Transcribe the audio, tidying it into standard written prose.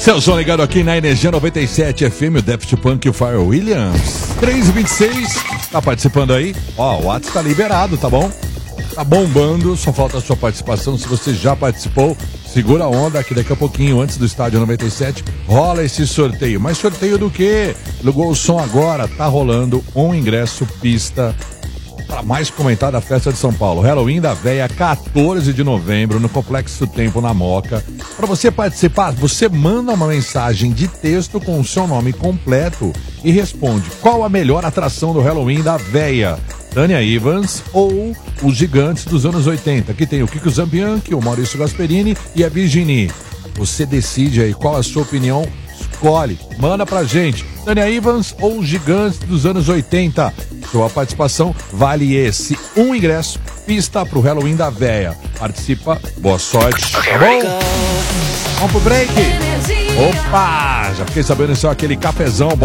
Seu som ligado aqui na Energia 97 FM, o Daft Punk e o Pharrell Williams. 3h26, tá participando aí? Ó, o WhatsApp tá liberado, tá bom? Tá bombando, só falta a sua participação. Se você já participou, segura a onda que daqui a pouquinho, antes do Estádio 97, rola esse sorteio. Mas sorteio do quê? Ligou o som agora, tá rolando um ingresso pista para mais comentada festa de São Paulo. Halloween da Véia, 14 de novembro, no Complexo Tempo, na Moca. Para você participar, você manda uma mensagem de texto com o seu nome completo e responde qual a melhor atração do Halloween da Véia. Tânia Ivans ou os Gigantes dos anos 80, que tem o Kiko Zambianchi, o Maurício Gasperini e a Virginie. Você decide aí qual a sua opinião, escolhe, manda pra gente. Tânia Ivans ou os Gigantes dos anos 80. Sua participação vale esse um ingresso, pista pro Halloween da Véia. Participa, boa sorte, tá bom? Vamos pro break? Opa, já fiquei sabendo só aquele cafezão.